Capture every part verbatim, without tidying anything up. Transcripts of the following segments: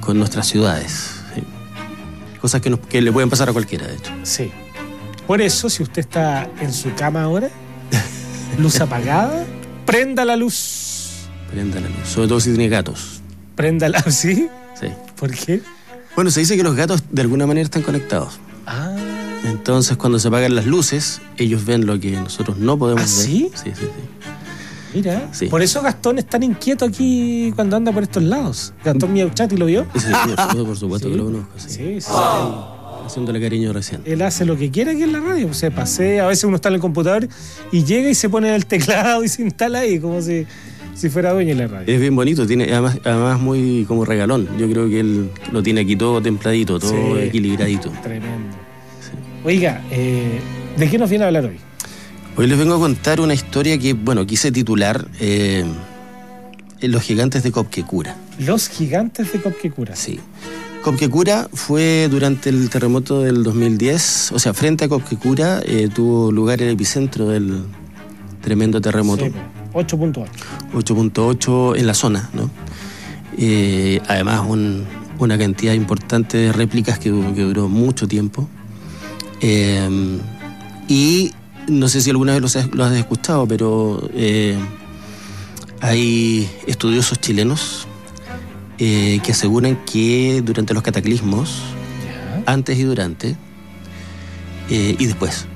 con nuestras ciudades. ¿Sí? Cosas que, nos, que le pueden pasar a cualquiera, de hecho. Sí. Por eso, si usted está en su cama ahora, luz apagada, prenda la luz. Prenda la luz, sobre todo si tiene gatos. Prenda la luz, ¿sí? Sí. ¿Por qué? Bueno, se dice que los gatos de alguna manera están conectados. Ah. Entonces, cuando se apagan las luces, ellos ven lo que nosotros no podemos ¿Ah, ver. sí? Sí, sí, sí. Mira, Sí. por eso Gastón es tan inquieto aquí cuando anda por estos lados. Gastón Miauchati, ¿lo vio? Sí, sí, sí, por supuesto Sí. que lo conozco. Sí. Sí, sí. Haciéndole cariño recién. Él hace lo que quiere aquí en la radio, se pasea, a veces uno está en el computador y llega y se pone en el teclado y se instala ahí como si, si fuera dueño de la radio. Es bien bonito, tiene además, además muy como regalón. Yo creo que él lo tiene aquí todo templadito, todo Sí. equilibradito. Tremendo. Oiga, eh, ¿de qué nos viene a hablar hoy? Hoy les vengo a contar una historia que, bueno, quise titular eh, Los gigantes de Copquecura. Los gigantes de Copquecura. Sí. Copquecura fue durante el terremoto del dos mil diez, o sea, frente a Copquecura eh, tuvo lugar el epicentro del tremendo terremoto. Sí, ocho punto ocho. ocho punto ocho en la zona, ¿no? Eh, además, un, una cantidad importante de réplicas que, que duró mucho tiempo. Eh, y no sé si alguna vez lo has, lo has escuchado, pero eh, hay estudiosos chilenos eh, que aseguran que durante los cataclismos, Ya. antes y durante, eh, y después,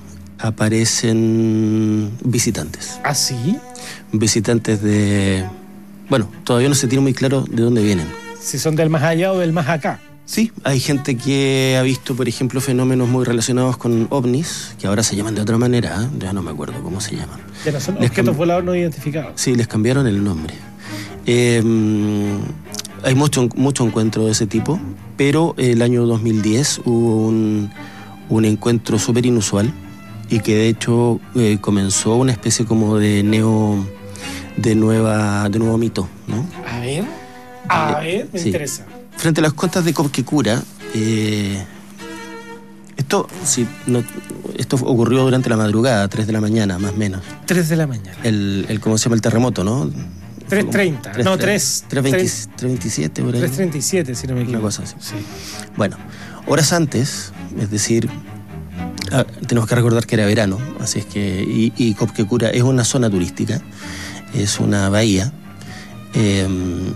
aparecen visitantes. ¿Ah, sí? Visitantes de... Bueno, todavía no se tiene muy claro de dónde vienen. Si son del más allá o del más acá. Sí, hay gente que ha visto, por ejemplo, fenómenos muy relacionados con ovnis, que ahora se llaman de otra manera, ¿eh? Ya no me acuerdo cómo se llaman. Ya no son Les objetos cam- voladores no identificados. Sí, les cambiaron el nombre. Eh, hay mucho, mucho encuentro de ese tipo, pero el año dos mil diez hubo un, un encuentro súper inusual y que de hecho eh, comenzó una especie como de neo... de nueva de nuevo mito, ¿no? A ver, a Eh, ver, me sí. interesa. Frente a las costas de Copquecura, eh, esto, sí, no, esto ocurrió durante la madrugada, tres de la mañana, más o menos. tres de la mañana. El, el ¿cómo se llama? El terremoto, ¿no? tres treinta. No, tres. tres veintisiete, por ahí. tres treinta y siete, si no me Una equivoco. cosa así. Sí. Bueno, horas antes, es decir, ah, tenemos que recordar que era verano, así es que, y, y Copquecura es una zona turística, es una bahía. Eh,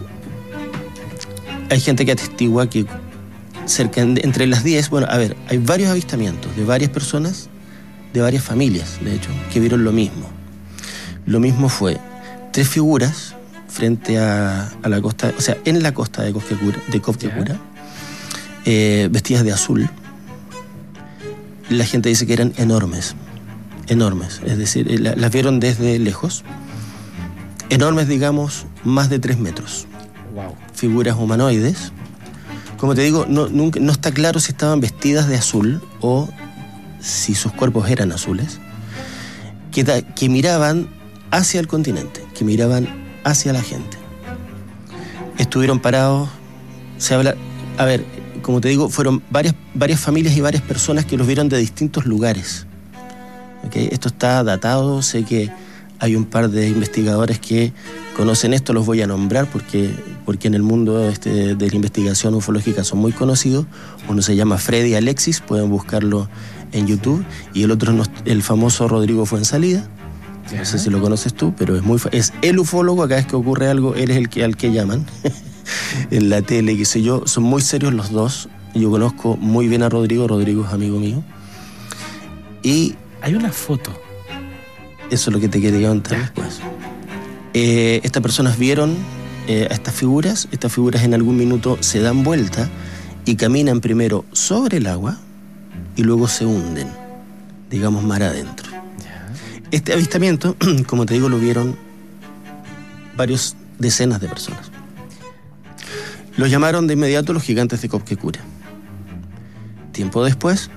hay gente que atestigua que cerca, entre las diez, bueno, a ver, hay varios avistamientos de varias personas, de varias familias, de hecho, que vieron lo mismo. Lo mismo fue tres figuras frente a, a la costa, o sea, en la costa de Copquecura, de Copquecura, eh, vestidas de azul. La gente dice que eran enormes, enormes, es decir, la, las vieron desde lejos. Enormes, digamos, más de tres metros. Wow. Figuras humanoides. Como te digo, no, nunca, no está claro si estaban vestidas de azul o si sus cuerpos eran azules, que, da, que miraban hacia el continente, que miraban hacia la gente. Estuvieron parados, se habla, a ver, como te digo, fueron varias, varias familias y varias personas que los vieron de distintos lugares. ¿Okay? Esto está datado, sé que hay un par de investigadores que conocen esto, los voy a nombrar porque, porque en el mundo este, de la investigación ufológica son muy conocidos. Uno se llama Freddy Alexis, pueden buscarlo en YouTube, y el otro es el famoso Rodrigo Fuenzalida. No sé si lo conoces tú, pero es muy es el ufólogo. Cada vez que ocurre algo, él es el que, al que llaman en la tele, qué sé yo. Son muy serios los dos. Yo conozco muy bien a Rodrigo, Rodrigo es amigo mío. Y Hay una foto. eso es lo que te quería contar después. Eh, estas personas vieron eh, a estas figuras. Estas figuras en algún minuto se dan vuelta y caminan primero sobre el agua y luego se hunden, digamos, mar adentro. Ya. Este avistamiento, como te digo, lo vieron varios decenas de personas. Los llamaron de inmediato los gigantes de Copquecura. Tiempo después,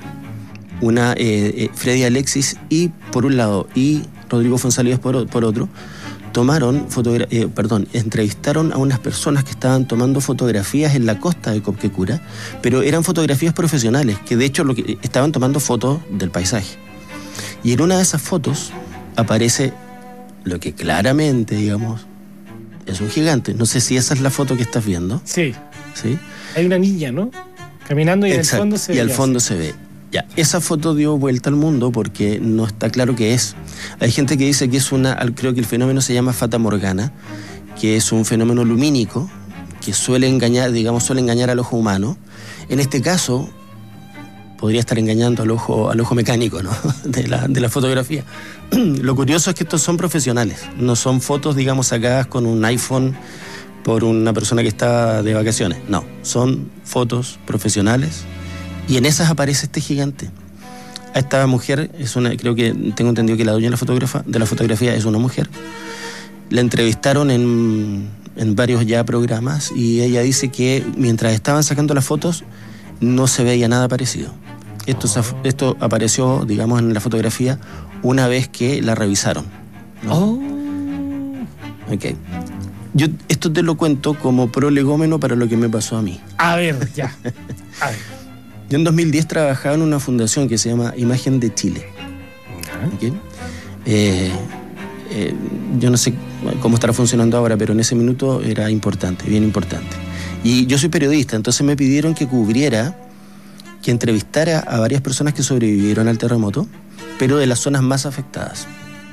una eh, eh, Freddy Alexis y por un lado y Rodrigo Fuenzalida por, por otro, tomaron fotogra- eh, perdón, entrevistaron a unas personas que estaban tomando fotografías en la costa de Copquecura, pero eran fotografías profesionales, que de hecho lo que, estaban tomando fotos del paisaje. Y en una de esas fotos aparece lo que claramente, digamos, es un gigante. No sé si esa es la foto que estás viendo. Sí. ¿sí? Hay una niña, ¿no? Caminando y Exacto, en el fondo se ve. y al fondo se ve. Ya, esa foto dio vuelta al mundo porque no está claro qué es. Hay gente que dice que es una, creo que el fenómeno se llama Fata Morgana, que es un fenómeno lumínico que suele engañar, digamos, suele engañar al ojo humano. En este caso, podría estar engañando al ojo, al ojo mecánico, ¿no? de, la, de la fotografía. Lo curioso es que estos son profesionales, no son fotos, digamos, sacadas con un iPhone por una persona que está de vacaciones. No, son fotos profesionales. Y en esas aparece este gigante. A esta mujer, es una, creo que tengo entendido que la dueña de la, fotógrafa, de la fotografía es una mujer. La entrevistaron en, en varios ya programas y ella dice que mientras estaban sacando las fotos no se veía nada parecido. Esto, oh. esto apareció, digamos, en la fotografía una vez que la revisaron, ¿no? Oh. Ok. Yo esto te lo cuento como prolegómeno para lo que me pasó a mí. A ver, ya. A ver. Yo en dos mil diez trabajaba en una fundación que se llama Imagen de Chile. ¿Okay? Eh, eh, yo no sé cómo estará funcionando ahora, pero en ese minuto era importante, bien importante. Y yo soy periodista, entonces me pidieron que cubriera, que entrevistara a varias personas que sobrevivieron al terremoto, pero de las zonas más afectadas.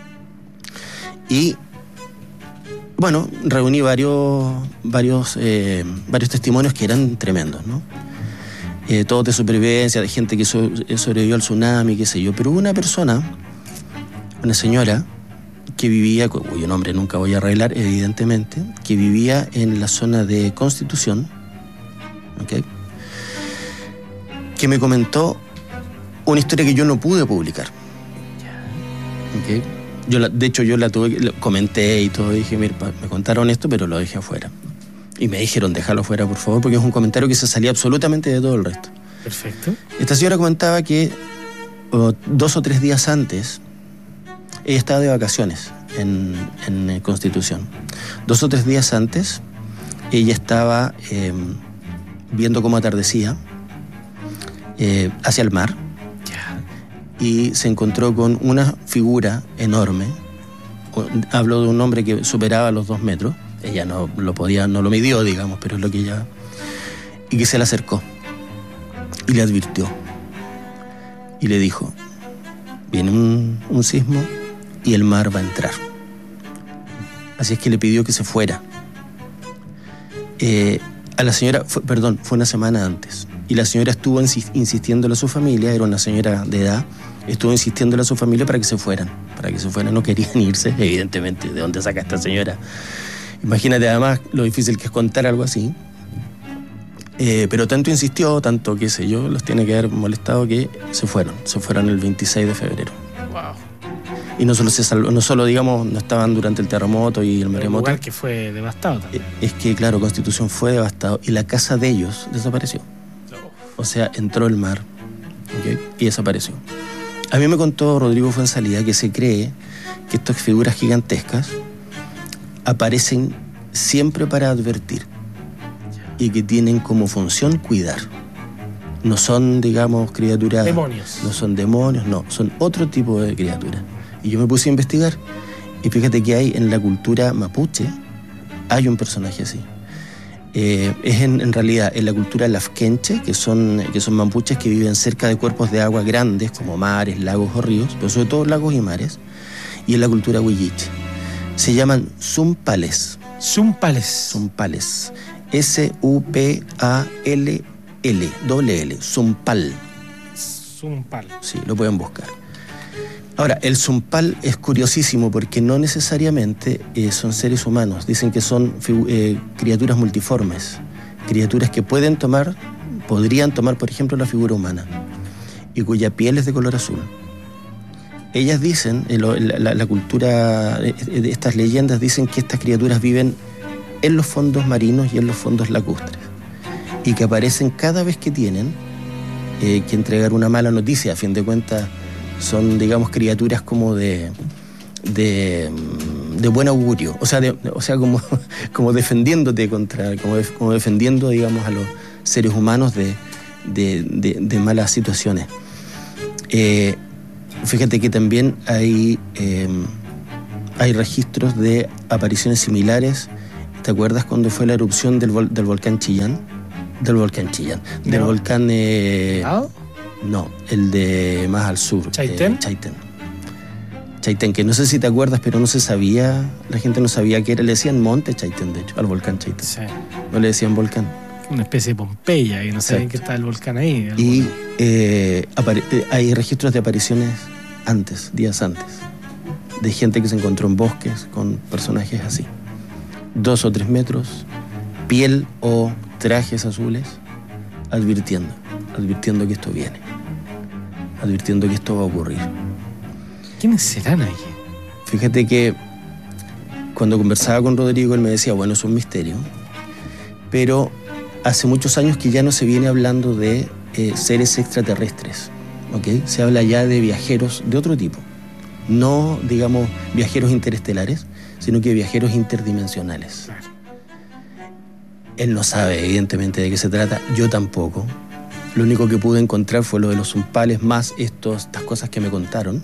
Y bueno, reuní varios, varios, eh, varios testimonios que eran tremendos, ¿no? Eh, todos de supervivencia, de gente que so, sobrevivió al tsunami, qué sé yo. Pero hubo una persona, una señora, que vivía, cuyo nombre nunca voy a arreglar, evidentemente, que vivía en la zona de Constitución, ¿okay? Que me comentó una historia que yo no pude publicar. ¿Okay? Yo la, de hecho, yo la tuve, lo comenté y todo, dije, mira, me contaron esto, pero lo dejé afuera. Y me dijeron, déjalo fuera, por favor, porque es un comentario que se salía absolutamente de todo el resto. Perfecto. Esta señora comentaba que oh, dos o tres días antes, ella estaba de vacaciones en, en Constitución. Dos o tres días antes, ella estaba eh, viendo cómo atardecía eh, hacia el mar. Y se encontró con una figura enorme. Hablo de un hombre que superaba los dos metros. Ella no lo podía, no lo midió, digamos, pero es lo que ella... Y que se le acercó y le advirtió. Y le dijo, viene un, un sismo y el mar va a entrar. Así es que le pidió que se fuera. Eh, a la señora, fue, perdón, fue una semana antes. Y la señora estuvo insistiéndole a su familia, era una señora de edad, estuvo insistiéndole a su familia para que se fueran, para que se fueran, no querían irse, evidentemente, ¿de dónde saca esta señora? Imagínate además lo difícil que es contar algo así. Eh, pero tanto insistió, tanto qué sé yo, los tiene que haber molestado que se fueron, se fueron el veintiséis de febrero. Wow. Y no solo se salvó, no solo, digamos, no estaban durante el terremoto y el maremoto. El lugar que fue devastado también. Es que, claro, Constitución fue devastado y la casa de ellos desapareció. O sea, entró el mar, ¿okay? Y desapareció. A mí me contó Rodrigo Fuenzalida que se cree que estas figuras gigantescas aparecen siempre para advertir y que tienen como función cuidar. No son, digamos, criaturas... Demonios. No son demonios, no, son otro tipo de criaturas. Y yo me puse a investigar y fíjate que hay en la cultura mapuche, hay un personaje así. Eh, es en, en realidad en la cultura lafkenche, que son, que son mapuches que viven cerca de cuerpos de agua grandes como mares, lagos o ríos, pero sobre todo lagos y mares, y en la cultura huilliche. Se llaman zumpales. Zumpales. Zumpales. S U P A L L, doble L, zumpal. Zumpal. Sí, lo pueden buscar. Ahora, el zumpal es curiosísimo porque no necesariamente eh, son seres humanos. Dicen que son eh, criaturas multiformes, criaturas que pueden tomar, podrían tomar, por ejemplo, la figura humana y cuya piel es de color azul. Ellas dicen, eh, la, la, la cultura, eh, estas leyendas dicen que estas criaturas viven en los fondos marinos y en los fondos lacustres y que aparecen cada vez que tienen eh, que entregar una mala noticia. A fin de cuentas, son, digamos, criaturas como de, de, de buen augurio, o sea, de, o sea como, como defendiéndote contra, como, de, como defendiendo, digamos, a los seres humanos de, de, de, de malas situaciones. Eh, fíjate que también hay, eh, hay registros de apariciones similares. ¿Te acuerdas cuando fue la erupción del, vol, del volcán Chillán? Del volcán Chillán. Del No. volcán... eh, ¿Ah? no, el de más al sur. ¿Chaitén? eh, Chaitén. Chaitén, que no sé si te acuerdas, pero no se sabía, la gente no sabía qué era. Le decían monte Chaitén, de hecho, al volcán Chaitén. Sí. No le decían volcán. Una especie de Pompeya y no sabían Exacto. que está el volcán ahí. Y eh, apare- eh, hay registros de apariciones antes, días antes, de gente que se encontró en bosques con personajes así. Dos o tres metros, piel o trajes azules, advirtiendo, advirtiendo que esto viene, advirtiendo que esto va a ocurrir. ¿Quiénes serán ahí? Fíjate que cuando conversaba con Rodrigo, él me decía, bueno, es un misterio, pero hace muchos años que ya no se viene hablando de eh, seres extraterrestres, ¿ok? Se habla ya de viajeros de otro tipo, no, digamos, viajeros interestelares, sino que viajeros interdimensionales. Claro. Él no sabe, evidentemente, de qué se trata, yo tampoco. Lo único que pude encontrar fue lo de los zumpales, más estos, estas cosas que me contaron.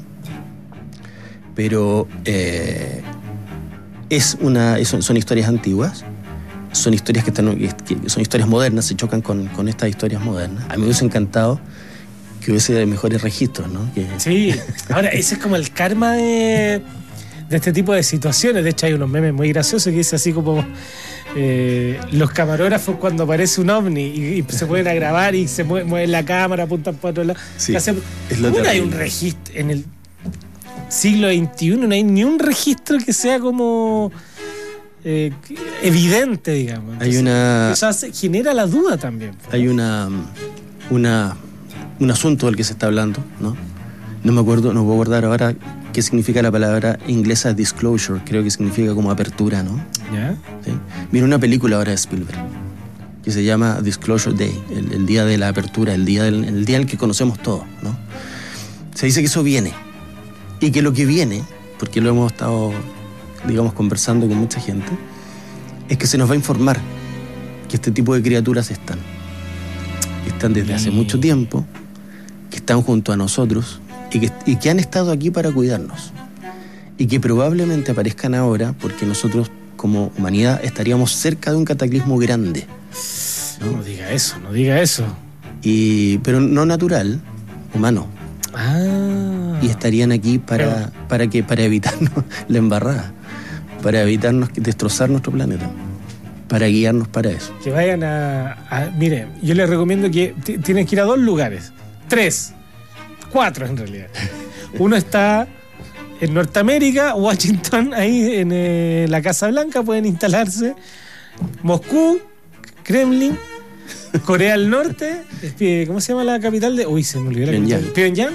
Pero eh, es una, son, son historias antiguas, son historias que, están, que son historias modernas, se chocan con, con estas historias modernas. A mí me hubiese encantado que hubiese mejores registros, ¿no? Que, Sí, ahora ese es como el karma de, de este tipo de situaciones. De hecho hay unos memes muy graciosos que dice así como eh, los camarógrafos cuando aparece un ovni y, y se pueden a grabar y se mueven mueve la cámara, apuntan para otro lado. Sí, Hace- es lo ¿Cómo no hay terrible. un registro en el siglo veintiuno? No hay ni un registro que sea como eh, evidente, digamos. Hay Entonces, una- eso hace- genera la duda también. hay una, una, un asunto del que se está hablando, ¿no? No me acuerdo, no puedo acordar ahora qué significa la palabra inglesa disclosure, creo que significa como apertura, ¿no? ¿Ya? ¿Sí? Viene una película ahora de Spielberg que se llama Disclosure Day, el, el día de la apertura, el día, del, el día en el que conocemos todo, ¿no? Se dice que eso viene y que lo que viene, porque lo hemos estado, digamos, conversando con mucha gente, es que se nos va a informar que este tipo de criaturas están. Que están desde hace Sí. mucho tiempo, que están junto a nosotros y que, y que han estado aquí para cuidarnos. Y que probablemente aparezcan ahora porque nosotros como humanidad estaríamos cerca de un cataclismo grande, No diga eso, no diga eso. y, pero no natural, humano. Ah. Y estarían aquí para, Pero- para, que, para evitarnos la embarrada, para evitarnos destrozar nuestro planeta, para guiarnos para eso. Que vayan a, a- Mire, yo les recomiendo que t- tienen que ir a dos lugares. Tres. Cuatro en realidad. Uno está en Norteamérica, Washington, ahí en eh, la Casa Blanca, pueden instalarse. Moscú, Kremlin, Corea del Norte, eh, ¿cómo se llama la capital de...? Uy, se me olvidó la Pyongyang. capital. Pyongyang.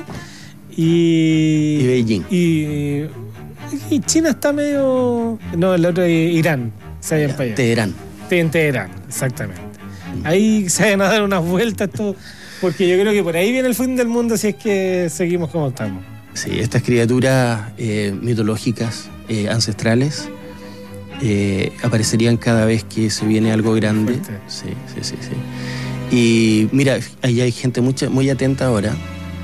Y... Y Beijing. Y, y China está medio... No, el otro es Irán. Se vayan para allá. Teherán. En Teherán, exactamente. Ahí se vayan a dar unas vueltas todo, porque yo creo que por ahí viene el fin del mundo si es que seguimos como estamos. Sí, estas criaturas eh, mitológicas, eh, ancestrales, eh, aparecerían cada vez que se viene algo grande. Fuerte. Sí, sí, sí, sí. Y mira, ahí hay gente mucha, muy atenta ahora.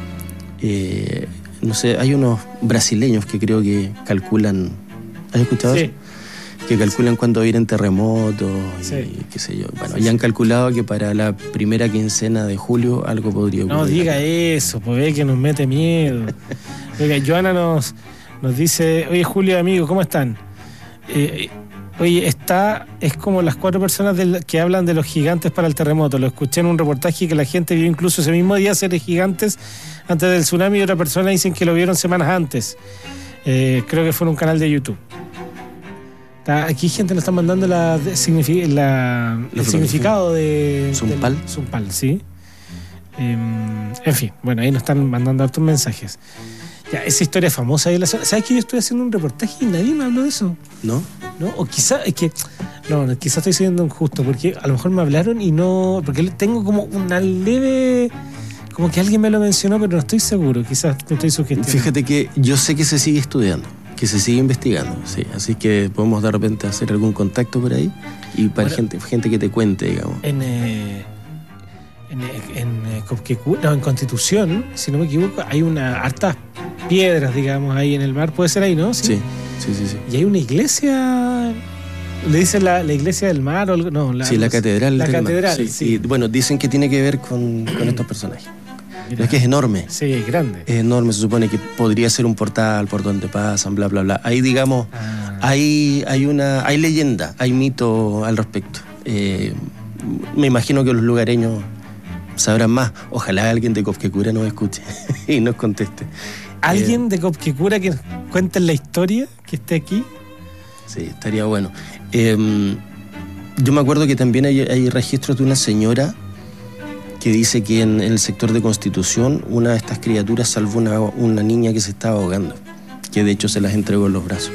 Eh, no sé, hay unos brasileños que creo que calculan. ¿Has escuchado Sí. eso? Que calculan cuándo vienen terremotos Sí. y qué sé yo. Bueno, Sí, ya han sí. calculado que para la primera quincena de julio algo podría ocurrir. No diga eso, pues ve que nos mete miedo. Oiga, Joana nos, nos dice, oye Julio, amigo, ¿cómo están? Eh, oye, está, es como las cuatro personas del- que hablan de los gigantes para el terremoto. Lo escuché en un reportaje que la gente vio incluso ese mismo día seres gigantes antes del tsunami y otra persona dicen que lo vieron semanas antes. Eh, creo que fue en un canal de YouTube. Está- Aquí gente nos está mandando la, de- signifi- la- el fotografía. significado de... Zumpal. del- Zumpal, sí. Em, en fin, bueno, ahí nos están mandando hartos mensajes. Ya, esa historia famosa de la zona. ¿Sabes que yo estoy haciendo un reportaje y nadie me habló de eso? ¿No? ¿No? O quizá, es que, no, no, quizá estoy siendo injusto, porque a lo mejor me hablaron y no, porque tengo como una leve, como que alguien me lo mencionó, pero no estoy seguro, quizás no estoy sugestionando. Fíjate que yo sé que se sigue estudiando, que se sigue investigando, sí. Así que podemos de repente hacer algún contacto por ahí y para Bueno. gente, gente que te cuente, digamos. En, eh, en, eh, en, eh, Copquecú- no, en Constitución, si no me equivoco, hay una hartas piedras, digamos, ahí en el mar, puede ser ahí, ¿no? Sí, sí, sí, sí. Y hay una iglesia ¿Le dicen la, la iglesia del mar o algo? No, la, sí, la catedral. La del catedral, mar. Sí. sí. Y bueno, dicen que tiene que ver con, con estos personajes. Pero es que es enorme. Sí, es grande. Es enorme, se supone que podría ser un portal por donde pasan, bla, bla, bla. Ahí, digamos, ah. hay, hay una hay leyenda, hay mito al respecto. Eh, me imagino que los lugareños sabrán más. Ojalá alguien de Copquecura nos escuche y nos conteste. ¿Alguien eh, de Copquecura que nos cuente la historia que esté aquí? Sí, estaría bueno. Eh, yo me acuerdo que también hay, hay registros de una señora que dice que en, en el sector de Constitución una de estas criaturas salvó una, una niña que se estaba ahogando, que de hecho se las entregó en los brazos.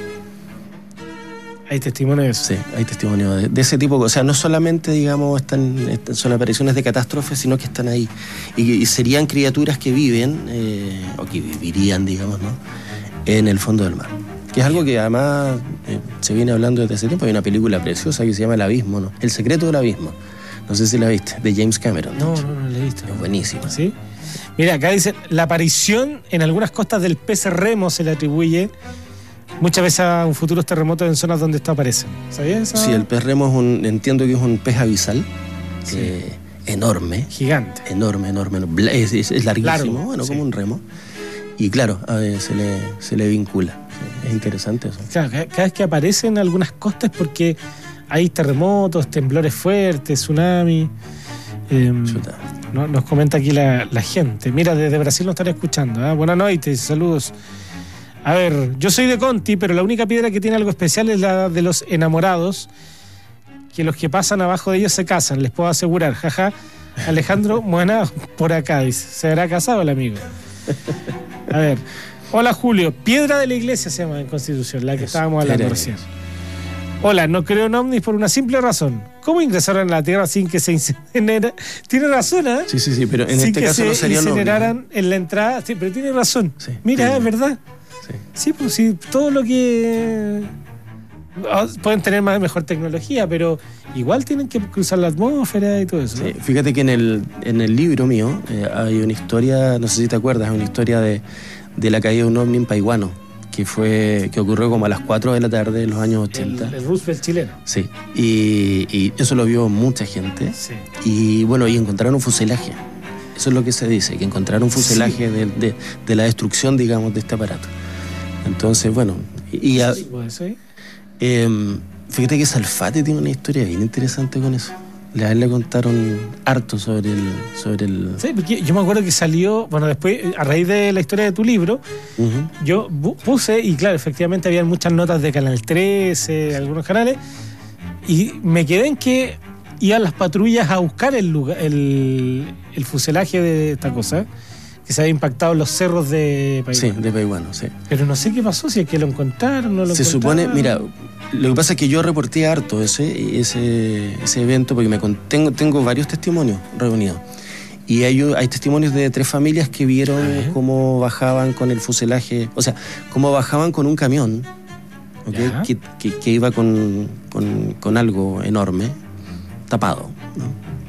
¿Hay testimonio de eso? Sí, hay testimonio de, de ese tipo. O sea, no solamente, digamos, están, están, son apariciones de catástrofes, sino que están ahí. Y, y serían criaturas que viven, eh, o que vivirían, digamos, ¿no?, en el fondo del mar. Que es algo que además eh, se viene hablando desde hace tiempo. Hay una película preciosa que se llama El Abismo, ¿no? El secreto del abismo. No sé si la viste, de James Cameron. No, no, no la he visto. Es buenísima. ¿Sí? Mira, acá dice, la aparición en algunas costas del pez remo se le atribuye muchas veces a un futuros terremotos en zonas donde esto aparece. ¿Sabías eso? Sí, el pez remo es un, entiendo que es un pez abisal. Sí. Eh, enorme. Gigante. Enorme, enorme. Es, es, es larguísimo, Largo, bueno, sí. Como un remo. Y claro, a ver, se le, se le vincula. Es interesante eso. Claro, cada vez que aparece en algunas costas es porque hay terremotos, temblores fuertes, tsunami. Eh, no, nos comenta aquí la, la gente. Mira, desde Brasil nos están escuchando. ¿eh? Buenas noches, saludos. A ver, yo soy de Conti, pero la única piedra que tiene algo especial es la de los enamorados, que los que pasan abajo de ellos se casan, les puedo asegurar. Jaja. Alejandro Moana por acá, dice. ¿Se habrá casado el amigo? A ver. Hola, Julio. Piedra de la iglesia se llama en Constitución, la que Eso, estábamos hablando recién. Hola, no creo en ovnis por una simple razón. ¿Cómo ingresaron a la Tierra sin que se incinerara? Tiene razón, ¿eh? Sí, sí, sí, pero en sin este que caso se no sería incineraran ovni. En la entrada. Sí, pero tiene razón. Sí, Mira, sí. es verdad. Sí. sí, pues sí, todo lo que... Pueden tener más, mejor tecnología, pero igual tienen que cruzar la atmósfera y todo eso. Sí, ¿no? fíjate que en el, en el libro mío eh, hay una historia, no sé si te acuerdas, una historia de, de la caída de un ovni en Paiguano, que fue que ocurrió como a las cuatro de la tarde en los años ochenta. El, el Roosevelt chileno. Sí, y, y eso lo vio mucha gente. Sí. Y bueno, y encontraron un fuselaje. Eso es lo que se dice, que encontraron un fuselaje sí. de, de, de la destrucción, digamos, de este aparato. Entonces, bueno, y... A, ¿sí? eh, fíjate que Salfate tiene una historia bien interesante con eso. A él le contaron harto sobre el, sobre el... Sí, porque yo me acuerdo que salió, bueno, después, a raíz de la historia de tu libro, uh-huh. yo puse, y claro, efectivamente había muchas notas de Canal trece, algunos canales, y me quedé en que iban las patrullas a buscar el, lugar, el, el fuselaje de esta cosa, que se había impactado en los cerros de Paiguano. Sí, de Paiguano, sí. Pero no sé qué pasó, si es que lo encontraron, no lo se encontraron. Se supone, mira... Lo que pasa es que yo reporté harto ese, ese, ese evento porque me tengo, tengo varios testimonios reunidos. Y hay, hay testimonios de tres familias que vieron uh-huh. cómo bajaban con el fuselaje, o sea, cómo bajaban con un camión, ¿okay? que, que, que iba con, con, con algo enorme, tapado, ¿no?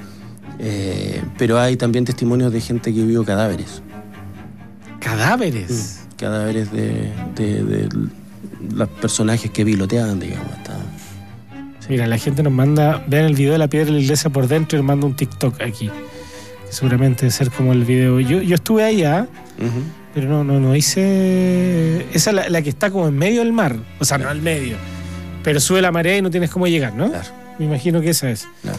Eh, pero hay también testimonios de gente que vio cadáveres. ¿Cadáveres? Mm, cadáveres de... de, de los personajes que piloteaban, digamos. Hasta... Sí. Mira, la gente nos manda, vean el video de la piedra de la iglesia por dentro y nos manda un TikTok aquí. Que seguramente debe ser como el video. Yo, yo estuve allá, uh-huh. pero no, no, no hice. Esa es la, la que está como en medio del mar. O sea, claro. no al medio. Pero sube la marea y no tienes cómo llegar, ¿no? Claro. Me imagino que esa es. Claro.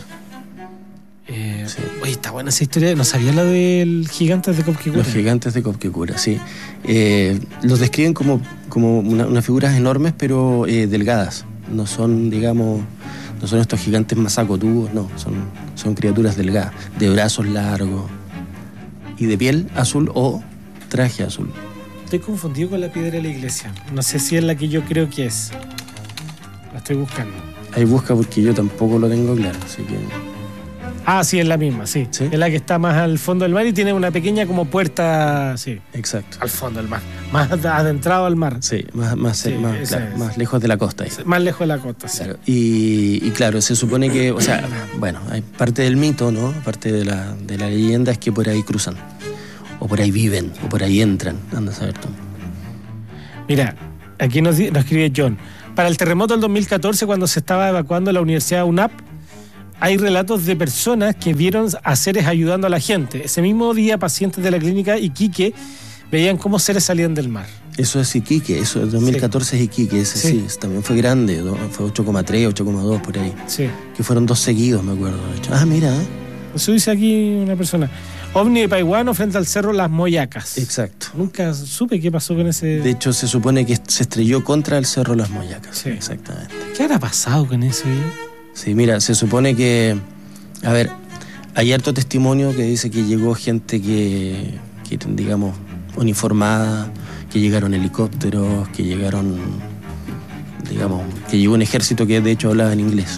Eh, sí. Oye, está buena esa historia. No sabía la del Gigantes de Copquecura. Los Gigantes de Copquecura, sí. Eh, los describen como, como una, unas figuras enormes, pero eh, delgadas. No son, digamos, no son estos gigantes masacotudos, no. Son, son criaturas delgadas, de brazos largos y de piel azul o traje azul. Estoy confundido con la piedra de la iglesia. No sé si es la que yo creo que es. La estoy buscando. Ahí busca porque yo tampoco lo tengo claro, así que... Ah, sí, es la misma, sí. sí. Es la que está más al fondo del mar y tiene una pequeña como puerta, sí. Exacto. Al fondo del mar. Más adentrado al mar. Sí, más, más, sí, más, claro, más lejos de la costa. Ahí. Más lejos de la costa, sí. Claro. Y, y claro, se supone que, o sea, bueno, hay parte del mito, ¿no? Parte de la, de la leyenda es que por ahí cruzan. O por ahí viven, o por ahí entran. Anda a saber tú. Mira, aquí nos, nos escribe John. para el terremoto del dos mil catorce, cuando se estaba evacuando la Universidad UNAP, hay relatos de personas que vieron a seres ayudando a la gente. Ese mismo día, pacientes de la clínica Iquique veían cómo seres salían del mar. Eso es Iquique, eso es dos mil catorce, sí. Es Iquique, ese sí. sí, también fue grande, fue ocho coma tres, ocho coma dos por ahí. Sí. Que fueron dos seguidos, me acuerdo. De hecho. Ah, mira. ¿eh? Eso dice aquí una persona. OVNI de Paiguano frente al cerro Las Moyacas. Exacto. Nunca supe qué pasó con ese... De hecho, se supone que se estrelló contra el cerro Las Moyacas. Sí. Exactamente. ¿Qué habrá pasado con eso? ¿eh? Sí, mira, se supone que... A ver, hay harto testimonio que dice que llegó gente que, que digamos, uniformada, que llegaron helicópteros, que llegaron, digamos, que llegó un ejército que de hecho hablaba en inglés.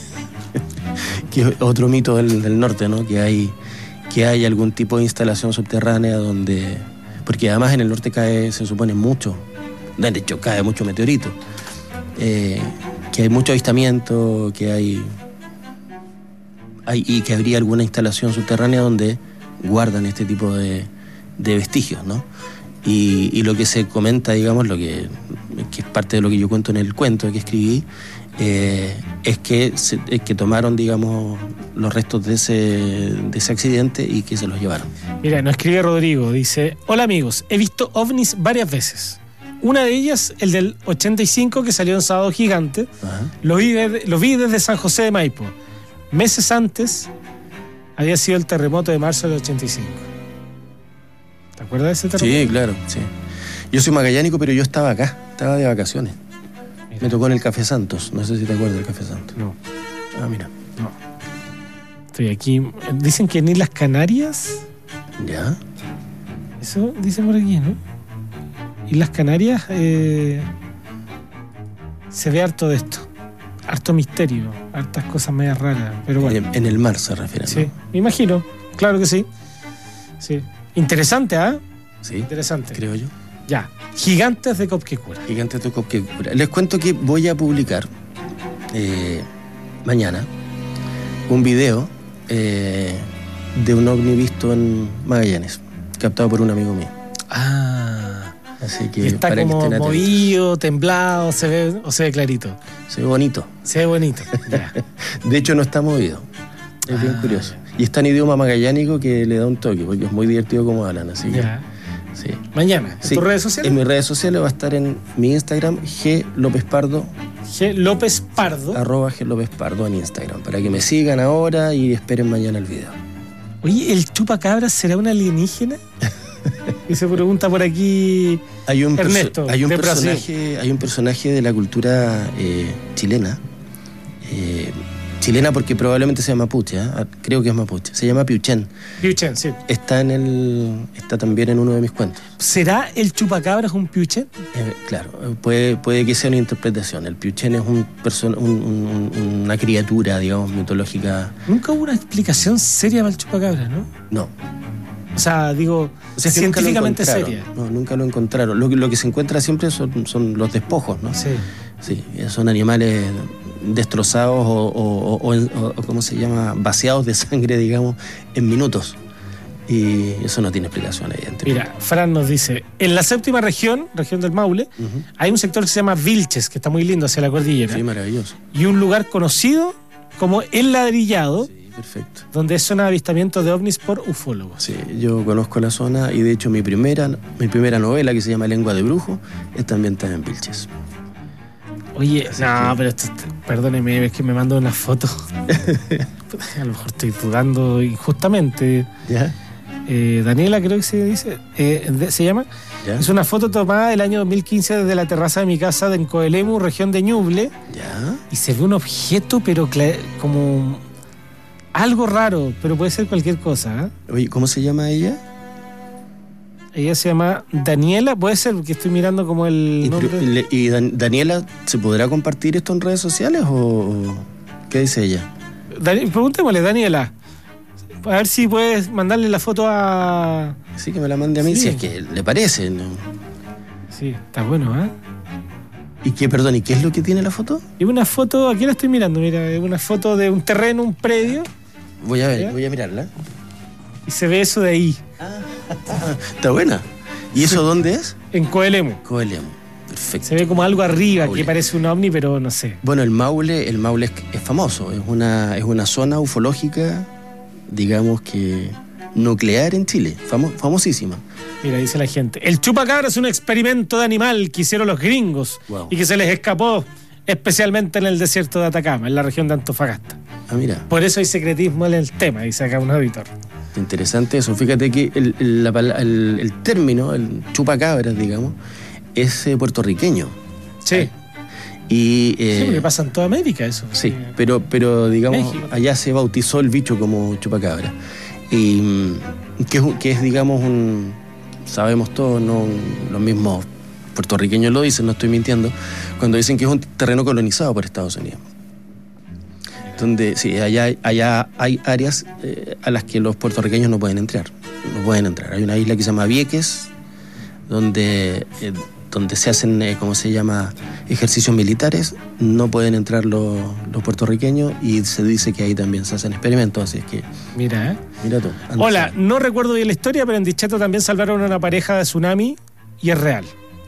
Que es otro mito del, del norte, ¿no? Que hay, que hay algún tipo de instalación subterránea donde... Porque además en el norte cae, se supone, mucho. De hecho, cae mucho meteorito. Eh, que hay mucho avistamiento, que hay... hay y que habría alguna instalación subterránea donde guardan este tipo de, de vestigios, ¿no? Y, y lo que se comenta, digamos, lo que, que es parte de lo que yo cuento en el cuento que escribí, eh, es, que se, es que tomaron, digamos, los restos de ese, de ese accidente y que se los llevaron. Mira, nos escribe Rodrigo, dice: hola amigos, he visto ovnis varias veces. Una de ellas, el del ochenta y cinco, que salió en Sábado Gigante. Ajá. Lo vi, de, lo vi desde San José de Maipo. Meses antes había sido el terremoto de marzo del ochenta y cinco. ¿Te acuerdas de ese terremoto? Sí, claro, sí. Yo soy magallánico, pero yo estaba acá, estaba de vacaciones. Mira. Me tocó en el Café Santos, no sé si te acuerdas del Café Santos. No. Ah, mira. No. Estoy aquí. Dicen que en Islas Canarias... ¿Ya? Eso dicen por aquí, ¿no? Islas Canarias eh, se ve harto de esto. Harto misterio, hartas cosas medias raras, pero bueno. En, en el mar se refiere, ¿no? Sí, me imagino, claro que sí. Sí. Interesante, ¿ah? ¿eh? Sí. Interesante. Creo yo. Ya. Gigantes de Copquecura. Gigantes de Copquecura. Les cuento que voy a publicar eh, mañana un video eh, de un ovni visto en Magallanes, captado por un amigo mío. Ah. Así que está para como que estén movido, temblado, se ve, o se ve clarito. Se ve bonito. Se ve bonito. Ya. De hecho, no está movido. Es ah, bien curioso. Ya. Y está en idioma magallánico que le da un toque, porque es muy divertido como hablan. Así ya. Que, sí. Mañana, ¿en sí. tus redes sociales? En mis redes sociales va a estar en mi Instagram, G López Pardo. G López Pardo. Arroba G López Pardo en Instagram, para que me sigan ahora y esperen mañana el video. Oye, ¿el chupacabras será un alienígena? Y se pregunta por aquí hay un Ernesto, hay un de personaje Brasil. Hay un personaje de la cultura eh, chilena eh, chilena porque probablemente sea mapuche, ¿eh? Creo que es mapuche, se llama Piuchen. Piuchen, sí. Está en el está también en uno de mis cuentos. ¿Será el chupacabras un Piuchen? Eh, claro, puede, puede que sea una interpretación. El Piuchen es un person, un, un, una criatura, digamos, mitológica. Nunca hubo una explicación seria para el chupacabras, ¿no? No. O sea, digo, o sea, científicamente seria. No, nunca lo encontraron. Lo, lo que se encuentra siempre son, son los despojos, ¿no? Sí. Sí, son animales destrozados o, o, o, o, o, ¿cómo se llama? Vaciados de sangre, digamos, en minutos. Y eso no tiene explicación, evidentemente. Mira, Fran nos dice, en la séptima región, región del Maule, uh-huh. hay un sector que se llama Vilches, que está muy lindo hacia la cordillera. Sí, maravilloso. Y un lugar conocido como El Ladrillado. Sí. Perfecto. Donde es zona de avistamiento de ovnis por ufólogos. Sí, yo conozco la zona y de hecho mi primera, mi primera novela, que se llama Lengua de Brujo, es ambientada en Vilches. Oye, así no, que... pero esto, perdóneme, es que me mando una foto. A lo mejor estoy dudando injustamente. ¿Ya? Eh, Daniela, creo que se dice, eh, de, se llama. ¿Ya? Es una foto tomada del año dos mil quince desde la terraza de mi casa de Encoelemu, región de Ñuble. ¿Ya? Y se ve un objeto, pero como... algo raro, pero puede ser cualquier cosa. ¿eh? Oye, ¿cómo se llama ella? Ella se llama Daniela, puede ser, porque estoy mirando como el ¿Y, nombre. ¿Y Dan- Daniela, se podrá compartir esto en redes sociales o qué dice ella? Dan- preguntémosle, Daniela, a ver si puedes mandarle la foto a... Sí, que me la mande a mí, sí. Si es que le parece, ¿no? Sí, está bueno, ¿eh? ¿Y qué, perdón, y qué es lo que tiene la foto? Es una foto, aquí la estoy mirando, mira, es una foto de un terreno, un predio. Voy a ver, ¿Ya? voy a mirarla. Y se ve eso de ahí. Ah, está buena. ¿Y eso sí. Dónde es? En Coelemu. Coelemu, perfecto. Perfecto. Se ve como algo arriba, Maule. que parece un ovni, pero no sé. Bueno, el Maule, el Maule es, es famoso, es una, es una zona ufológica, digamos que nuclear en Chile, famo, famosísima. Mira, dice la gente. El chupacabra es un experimento de animal que hicieron los gringos Wow. y que se les escapó especialmente en el desierto de Atacama, en la región de Antofagasta. Ah, mira, Por eso hay secretismo en el tema, dice acá un auditor. interesante eso. Fíjate que el, el, la pala- el- el término, el chupacabras, digamos, es eh, puertorriqueño. Sí. Y, eh, Sí, porque pasa en toda América eso. sí, pero, pero digamos, México. allá se bautizó el bicho como chupacabra. Y mm, que es, un- que es, digamos, un. Sabemos todos, ¿no? Los mismos puertorriqueños lo dicen, no estoy mintiendo, cuando dicen que es un terreno colonizado por Estados Unidos. Donde, sí, allá, hay- allá hay áreas eh, a las que los puertorriqueños no pueden entrar. No pueden entrar. Hay una isla que se llama Vieques, donde, eh, donde se hacen, eh, ¿cómo se llama?, ejercicios militares. No pueden entrar los, los puertorriqueños y se dice que ahí también se hacen experimentos. Así es que, Mira, ¿eh? mira tú. anda Hola, así. no recuerdo bien la historia, pero en Dichato también salvaron a una pareja de tsunami y es real.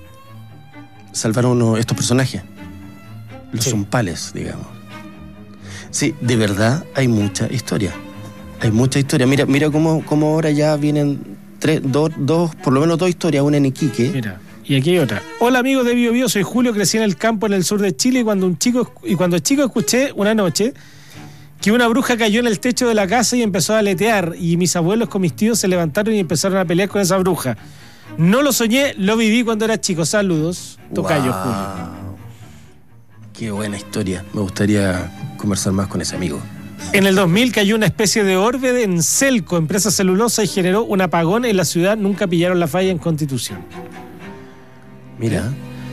Salvaron uno- estos personajes, los Sí. zompales, digamos. Sí, de verdad hay mucha historia. Hay mucha historia. Mira, mira cómo, cómo ahora ya vienen tres, dos, dos, por lo menos dos historias, una en Iquique. Mira, y aquí hay otra. Hola amigos de Bio Bio, soy Julio, crecí en el campo en el sur de Chile y cuando un chico y cuando chico escuché una noche que una bruja cayó en el techo de la casa y empezó a aletear y mis abuelos con mis tíos se levantaron y empezaron a pelear con esa bruja. No lo soñé, lo viví cuando era chico. Saludos, tocayo Guau. Julio. Qué buena historia. Me gustaría conversar más con ese amigo. En el dos mil cayó una especie de orbe en Celco, empresa celulosa, y generó un apagón en la ciudad. Nunca pillaron la falla en Constitución. Mira,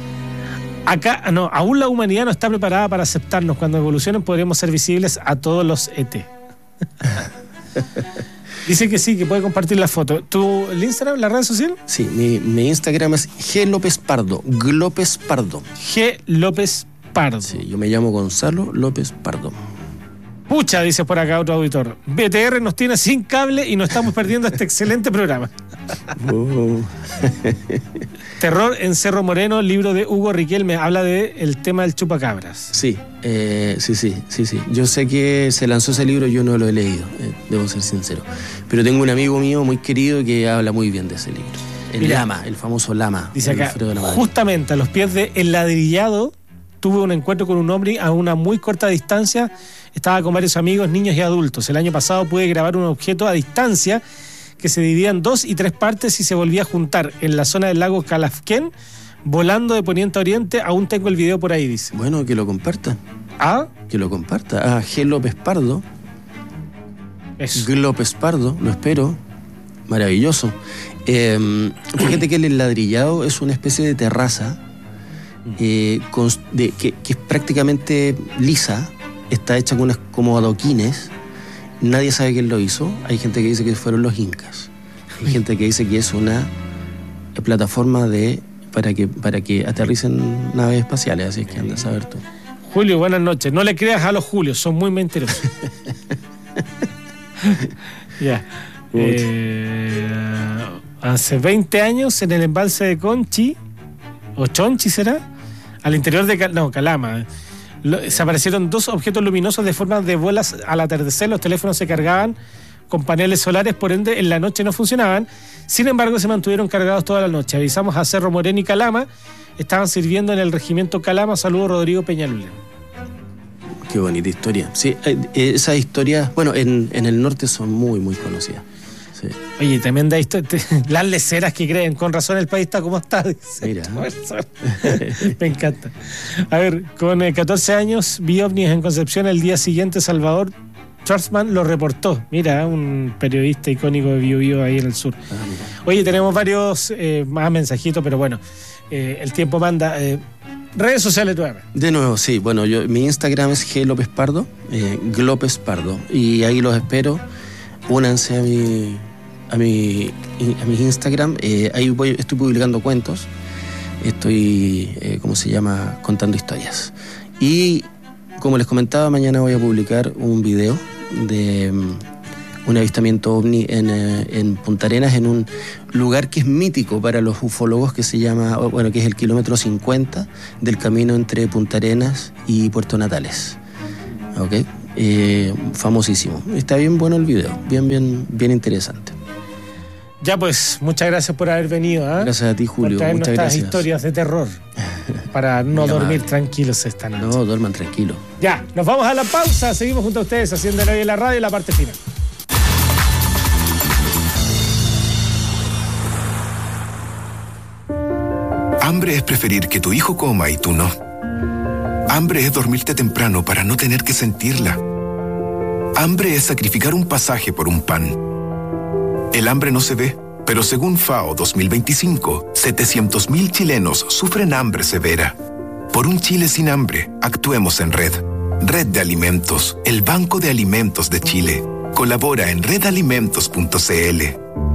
Acá, no, aún la humanidad no está preparada para aceptarnos. Cuando evolucionen podremos ser visibles a todos los E T. Dice que sí, que puede compartir la foto. ¿Tu el Instagram, la red social? sí, mi, mi Instagram es G López Pardo, Glópez Pardo. G. López Pardo. Sí, yo me llamo Gonzalo López Pardo. Pucha, dice por acá otro auditor. B T R nos tiene sin cable y nos estamos perdiendo este excelente programa. Oh. Terror en Cerro Moreno, libro de Hugo Riquelme, habla de el tema del chupacabras. Sí, eh, sí, sí, sí, sí. Yo sé que se lanzó ese libro, yo no lo he leído, eh, debo ser sincero. Pero tengo un amigo mío muy querido que habla muy bien de ese libro. El Mira, Lama, el famoso Lama. Dice acá, Alfredo Lamadrid. justamente a los pies de El Ladrillado, tuve un encuentro con un hombre a una muy corta distancia. Estaba con varios amigos, niños y adultos. El año pasado pude grabar un objeto a distancia que se dividía en dos y tres partes y se volvía a juntar en la zona del lago Calafquén, volando de poniente a oriente. Aún tengo el video por ahí, dice. Bueno, que lo comparta, Ah, que lo comparta. Ah, G López Pardo, eso. G López Pardo, lo espero. Maravilloso. Eh, fíjate que el ladrillado es una especie de terraza eh, cons- de- que, que es prácticamente lisa, está hecha con unas, como adoquines. Nadie sabe quién lo hizo. Hay gente que dice que fueron los incas. Hay gente que dice que es una plataforma de para que para que aterricen naves espaciales, así es que anda a saber tú. Julio, buenas noches. No le creas a los Julios, son muy mentirosos. Ya. Eh, hace veinte años en el embalse de Conchi, o Chonchi será, al interior de Cal- no, Calama, lo- se aparecieron dos objetos luminosos de forma de bolas al atardecer. Los teléfonos se cargaban con paneles solares, por ende en la noche no funcionaban. Sin embargo, se mantuvieron cargados toda la noche. Avisamos a Cerro Moreno y Calama. Estaban sirviendo en el regimiento Calama. Saludos, Rodrigo Peñalulén. Qué bonita historia. Sí, eh, esas historias, bueno, en, en el norte son muy, muy conocidas. Sí. Oye, tremenda historia. Las leceras que creen. Con razón el país está como está. Dice. Mira. Me encanta. A ver, con eh, catorce años vi ovnis en Concepción. El día siguiente Salvador Schwarzman lo reportó. Mira, un periodista icónico de Bio Bio ahí en el sur. Ah, mira. Oye, tenemos varios eh, más mensajitos, pero bueno, eh, el tiempo manda. Eh, redes sociales nuevamente. De nuevo, sí. Bueno, yo, mi Instagram es G López Pardo, eh, Glópez Pardo. Y ahí los espero. Únanse a mi, a mi, a mi Instagram. Eh, ahí voy, estoy publicando cuentos. Estoy, eh, ¿cómo se llama? Contando historias. Y como les comentaba, mañana voy a publicar un video de mm, un avistamiento ovni en, eh, en Punta Arenas, en un lugar que es mítico para los ufólogos, que se llama, bueno, que es el kilómetro cincuenta del camino entre Punta Arenas y Puerto Natales. ¿Ok? Eh, famosísimo. Está bien bueno el video, bien, bien, bien interesante. Ya pues, muchas gracias por haber venido. ¿eh? Gracias a ti, Julio. Por muchas gracias. Historias de terror para no dormir tranquilos esta noche. No, duerman tranquilos. Ya, nos vamos a la pausa. Seguimos junto a ustedes haciendo hoy en la radio y la parte final. Hambre es preferir que tu hijo coma y tú no. Hambre es dormirte temprano para no tener que sentirla. Hambre es sacrificar un pasaje por un pan. El hambre no se ve, pero según FAO dos mil veinticinco, setecientos mil chilenos sufren hambre severa. Por un Chile sin hambre, actuemos en red. Red de Alimentos, el Banco de Alimentos de Chile. Colabora en red alimentos punto c l.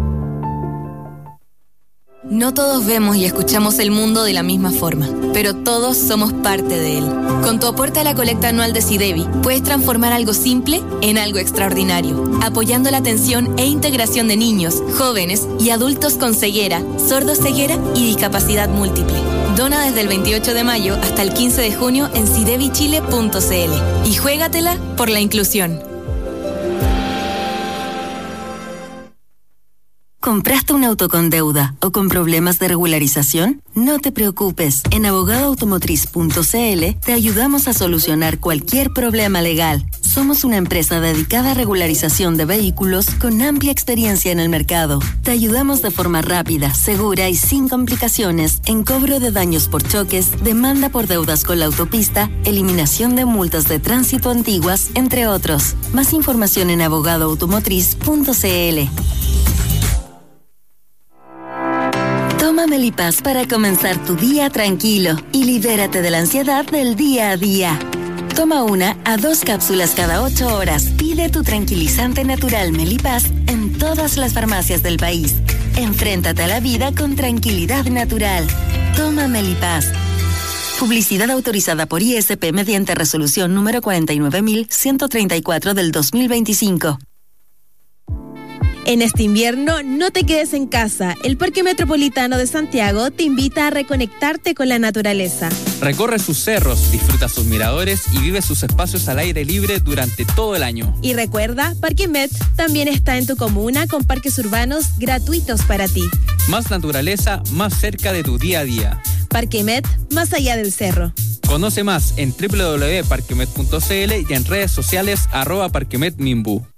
No todos vemos y escuchamos el mundo de la misma forma, pero todos somos parte de él. Con tu aporte a la colecta anual de SIDEBI, puedes transformar algo simple en algo extraordinario, apoyando la atención e integración de niños, jóvenes y adultos con ceguera, sordoceguera y discapacidad múltiple. Dona desde el veintiocho de mayo hasta el quince de junio en sidebi chile punto c l y juégatela por la inclusión. ¿Compraste un auto con deuda o con problemas de regularización? No te preocupes. En abogado automotriz punto c l te ayudamos a solucionar cualquier problema legal. Somos una empresa dedicada a regularización de vehículos con amplia experiencia en el mercado. Te ayudamos de forma rápida, segura y sin complicaciones en cobro de daños por choques, demanda por deudas con la autopista, eliminación de multas de tránsito antiguas, entre otros. Más información en abogado automotriz punto c l. Toma Melipaz para comenzar tu día tranquilo y libérate de la ansiedad del día a día. Toma una a dos cápsulas cada ocho horas. Pide tu tranquilizante natural Melipaz en todas las farmacias del país. Enfréntate a la vida con tranquilidad natural. Toma Melipaz. Publicidad autorizada por I S P mediante resolución número cuarenta y nueve mil ciento treinta y cuatro del dos mil veinticinco. En este invierno, no te quedes en casa. El Parque Metropolitano de Santiago te invita a reconectarte con la naturaleza. Recorre sus cerros, disfruta sus miradores y vive sus espacios al aire libre durante todo el año. Y recuerda, Parque Met también está en tu comuna con parques urbanos gratuitos para ti. Más naturaleza, más cerca de tu día a día. Parque Met, más allá del cerro. Conoce más en doble u doble u doble u punto parquemet punto c l y en redes sociales arroba parquemet minbu.